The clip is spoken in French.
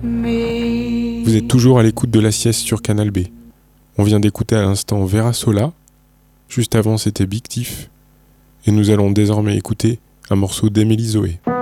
Vous êtes toujours à l'écoute de la sieste sur Canal B. On vient d'écouter à l'instant Vera Sola. Juste avant, c'était Big Tiff. Et nous allons désormais écouter un morceau d'Émilie Zoé.